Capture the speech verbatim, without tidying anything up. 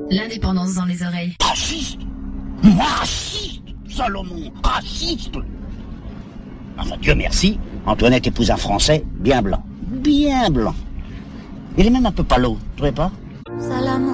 L'indépendance dans les oreilles. Raciste? Raciste, Salomon, raciste. Enfin, Dieu merci, Antoinette épouse un Français bien blanc. Bien blanc. Il est même un peu palo, tu trouvez pas? Salam.